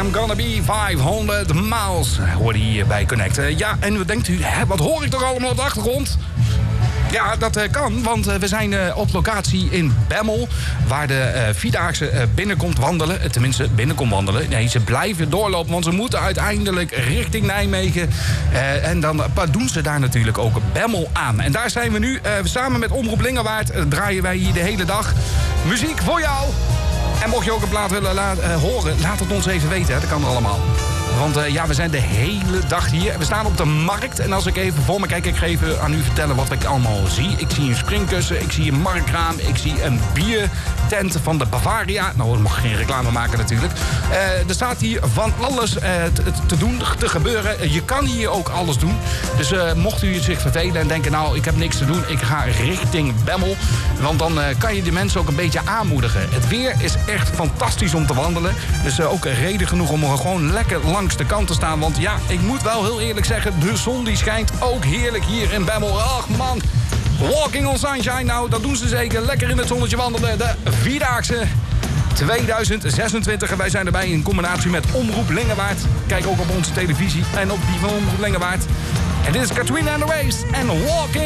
I'm gonna be 500 miles. Hoorde hier bij Connect. Ja, en wat denkt u, wat hoor ik toch allemaal op de achtergrond? Ja, dat kan, want we zijn op locatie in Bemmel... waar de Vierdaagse binnenkomt wandelen. Tenminste, binnenkomt wandelen. Nee, ze blijven doorlopen, want ze moeten uiteindelijk richting Nijmegen. En dan doen ze daar natuurlijk ook Bemmel aan. En daar zijn we nu, samen met Omroep Lingewaard... draaien wij hier de hele dag muziek voor jou. En mocht je ook een plaat willen horen, laat het ons even weten. Hè. Dat kan allemaal. Want ja, we zijn de hele dag hier. We staan op de markt. En als ik even voor me kijk, ik ga even aan u vertellen wat ik allemaal zie. Ik zie een springkussen, ik zie een marktkraam, ik zie een biertent van de Bavaria. Nou, ik mag geen reclame maken natuurlijk. Er staat hier van alles te doen, te gebeuren. Je kan hier ook alles doen. Dus mocht u zich vervelen en denken, nou, ik heb niks te doen. Ik ga richting Bemmel. Want dan kan je de mensen ook een beetje aanmoedigen. Het weer is echt fantastisch om te wandelen. Dus ook reden genoeg om er gewoon lekker langs de kant te staan. Want ja, ik moet wel heel eerlijk zeggen, de zon die schijnt ook heerlijk hier in Bemmel. Ach man, walking on sunshine. Nou, dat doen ze zeker. Lekker in het zonnetje wandelen. De Vierdaagse 2026. En wij zijn erbij in combinatie met Omroep Lingewaard. Kijk ook op onze televisie en op die van Omroep Lingewaard. En dit is Katrina and the Waves en Walking